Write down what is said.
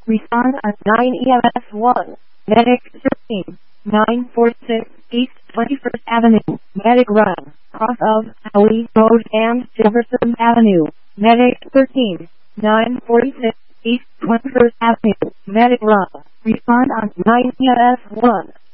Respond on 9 EMS 1. Medic 13. 946 East 21st Avenue. Medic Run. Cross of Howley Road and Jefferson Avenue. Medic 13. 946 East 21st Avenue. Medic Run. Respond on 9 EMS 1.